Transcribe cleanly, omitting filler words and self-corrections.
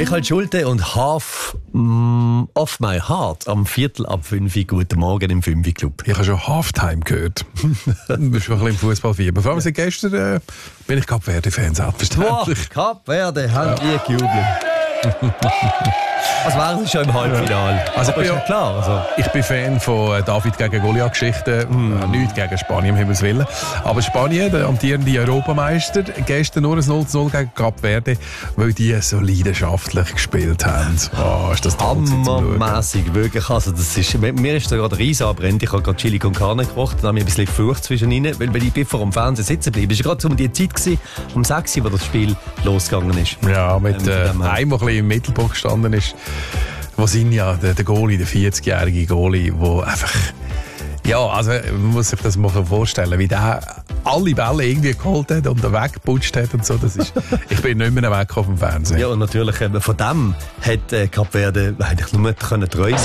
Michael Schulte und Half of My Heart am 4:45. Guten Morgen im 5-Club. Ich habe schon Halftime gehört. Du bist schon ein bisschen im Fußballfieber. Vor allem seit gestern bin ich Cap Verde-Fan, selbstverständlich. Cap Verde haben wir gejubelt. Was wäre es schon im Halbfinale? Also, ist ja klar. Also. Ich bin Fan von David gegen Goliath-Geschichten. Nicht gegen Spanien, um Himmels Willen. Aber Spanien, der amtierende Europameister, gestern nur ein 0:0 gegen Cap Verde, weil die so leidenschaftlich gespielt haben. Oh, ist das hammermässig, wirklich. Also, das ist, mir ist da gerade ein Riesen abbrennt. Ich habe gerade Chili con Carne gekocht, dann habe ich ein bisschen Furcht zwischen ihnen, weil ich bin vor dem Fernseher sitzen geblieben. Es war gerade um die Zeit, um 6 Uhr, wo das Spiel losgegangen ist. Ja, mit einem, der ein bisschen im Mittelpunkt gestanden ist. Vozinha, der Goalie, der 40-jährige Goalie, der einfach, ja, also man muss sich das mal vorstellen, wie der alle Bälle irgendwie geholt hat und weggeputscht hat und so. Das ist, ich bin nicht mehr weg auf dem Fernsehen. Ja, und natürlich von dem hat Cap Verde eigentlich nur treu sein können.